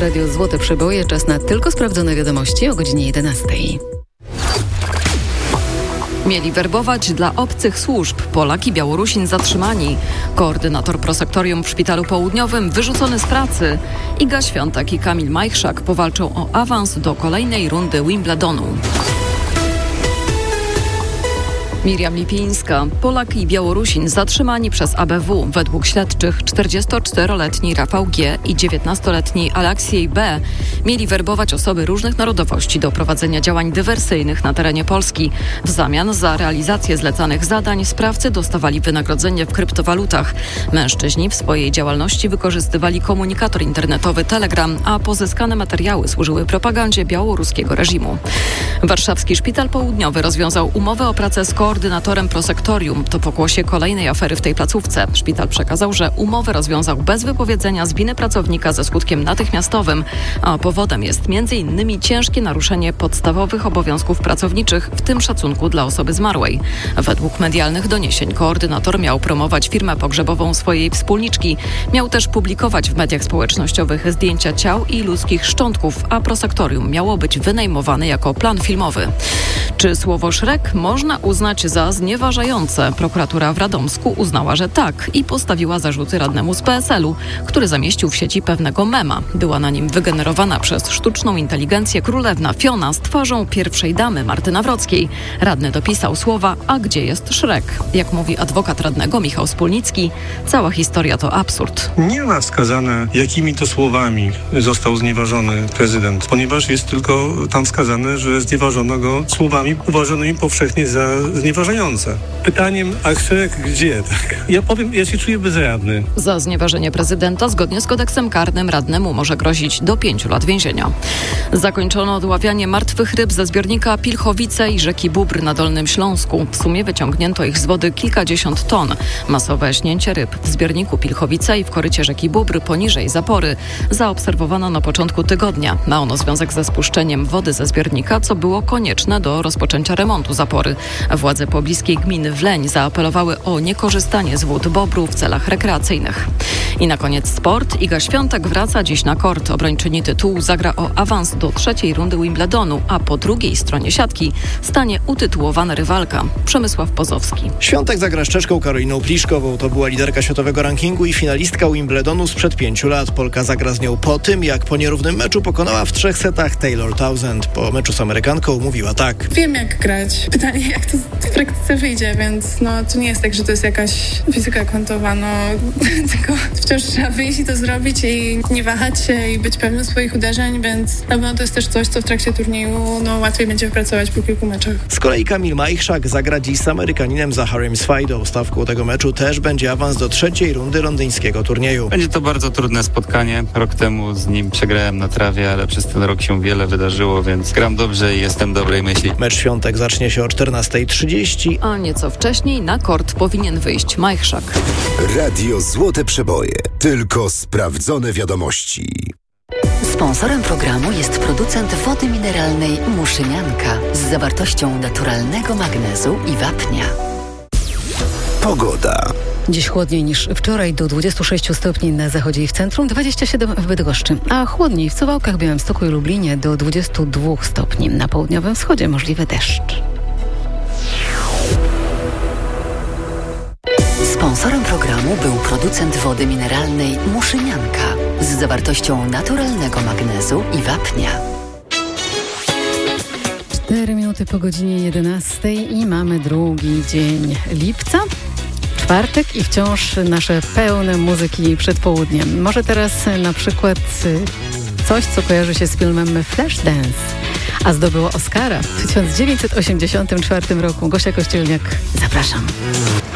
Radio Złote Przeboje. Czas na tylko sprawdzone wiadomości o godzinie 11. Mieli werbować dla obcych służb. Polak i Białorusin zatrzymani. Koordynator prosektorium w Szpitalu Południowym wyrzucony z pracy. Iga Świątek i Kamil Majchrzak powalczą o awans do kolejnej rundy Wimbledonu. Miriam Lipińska. Polak i Białorusin zatrzymani przez ABW. Według śledczych 44-letni Rafał G. i 19-letni Aleksiej B. mieli werbować osoby różnych narodowości do prowadzenia działań dywersyjnych na terenie Polski. W zamian za realizację zlecanych zadań sprawcy dostawali wynagrodzenie w kryptowalutach. Mężczyźni w swojej działalności wykorzystywali komunikator internetowy Telegram, a pozyskane materiały służyły propagandzie białoruskiego reżimu. Warszawski Szpital Południowy rozwiązał umowę o pracę z koordynatorem prosektorium. To pokłosie kolejnej afery w tej placówce. Szpital przekazał, że umowę rozwiązał bez wypowiedzenia z winy pracownika ze skutkiem natychmiastowym, a powodem jest m.in. ciężkie naruszenie podstawowych obowiązków pracowniczych, w tym szacunku dla osoby zmarłej. Według medialnych doniesień koordynator miał promować firmę pogrzebową swojej wspólniczki. Miał też publikować w mediach społecznościowych zdjęcia ciał i ludzkich szczątków, a prosektorium miało być wynajmowane jako plan filmowy. Czy słowo Szrek można uznać za znieważające? Prokuratura w Radomsku uznała, że tak i postawiła zarzuty radnemu z PSL-u, który zamieścił w sieci pewnego mema. Była na nim wygenerowana przez sztuczną inteligencję królewna Fiona z twarzą pierwszej damy Marty Nawrockiej. Radny dopisał słowa: a gdzie jest Szrek? Jak mówi adwokat radnego Michał Spólnicki, cała historia to absurd. Nie ma wskazane, jakimi to słowami został znieważony prezydent, ponieważ jest tylko tam wskazane, że znieważono go słowami uważanymi powszechnie za znieważające. Pytaniem, a Szrek gdzie? Tak. Ja powiem, ja się czuję bezradny. Za znieważenie prezydenta zgodnie z kodeksem karnym radnemu może grozić do 5 lat więzienia. Zakończono odławianie martwych ryb ze zbiornika Pilchowice i rzeki Bóbr na Dolnym Śląsku. W sumie wyciągnięto ich z wody kilkadziesiąt ton. Masowe śnięcie ryb w zbiorniku Pilchowice i w korycie rzeki Bóbr poniżej zapory zaobserwowano na początku tygodnia. Ma ono związek ze spuszczeniem wody ze zbiornika, co było konieczne do rozpoczęcia remontu zapory. Władze pobliskiej gminy Wleń zaapelowały o niekorzystanie z wód Bobru w celach rekreacyjnych. I na koniec sport. Iga Świątek wraca dziś na kort. Obrończyni tytułu zagra o awans do trzeciej rundy Wimbledonu, a po drugiej stronie siatki stanie utytułowana rywalka Przemysław Pozowski. Świątek zagra z Czeszką Karoliną Pliszkową. To była liderka światowego rankingu i finalistka Wimbledonu sprzed 5 lat. Polka zagra z nią po tym, jak po nierównym meczu pokonała w 3 setach Taylor Townsend. Po meczu z Amerykanką mówiła tak: wiem, jak grać. Pytanie, jak to w praktyce wyjdzie, więc to nie jest tak, że to jest jakaś fizyka kwantowa, tylko wciąż trzeba wyjść i to zrobić i nie wahać się i być pewnym swoich uderzeń, więc na pewno to jest też coś, co w trakcie turnieju łatwiej będzie wypracować po kilku meczach. Z kolei Kamil Majchrzak zagra dziś z Amerykaninem Zaharem Swajdą. Stawką tego meczu też będzie awans do trzeciej rundy londyńskiego turnieju. Będzie to bardzo trudne spotkanie. Rok temu z nim przegrałem na trawie, ale przez ten rok się wiele wydarzyło, więc gram dobrze i jestem dobrej myśli. Mecz Świątek zacznie się o 14:30, a nieco wcześniej na kort powinien wyjść Majchrzak. Radio Złote Przeboje. Tylko sprawdzone wiadomości. Sponsorem programu jest producent wody mineralnej Muszynianka z zawartością naturalnego magnezu i wapnia. Pogoda. Dziś chłodniej niż wczoraj, do 26 stopni na zachodzie i w centrum, 27 w Bydgoszczy, a chłodniej w Suwałkach, Białymstoku i Lublinie do 22 stopni. Na południowym wschodzie możliwy deszcz. Sponsorem programu był producent wody mineralnej Muszynianka z zawartością naturalnego magnezu i wapnia. 4 minuty po godzinie 11 i mamy drugi dzień lipca. Czwartek i wciąż nasze pełne muzyki przed południem. Może teraz na przykład coś, co kojarzy się z filmem Flashdance, a zdobyło Oscara w 1984 roku. Gosia Kościelniak, zapraszam.